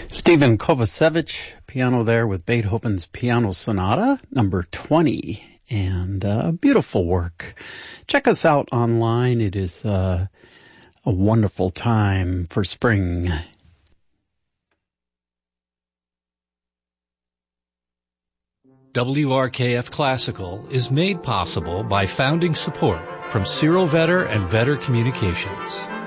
Stephen Kovacevic, piano there with Beethoven's Piano Sonata, number 20, and beautiful work. Check us out online. It is a wonderful time for spring. WRKF Classical is made possible by founding support from Cyril Vetter and Vetter Communications.